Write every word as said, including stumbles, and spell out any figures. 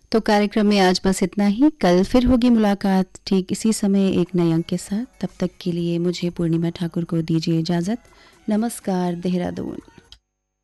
तो कार्यक्रम में आज बस इतना ही। कल फिर होगी मुलाकात ठीक इसी समय एक नए अंक के साथ। तब तक के लिए मुझे पूर्णिमा ठाकुर को दीजिए इजाज़त। नमस्कार, देहरादून।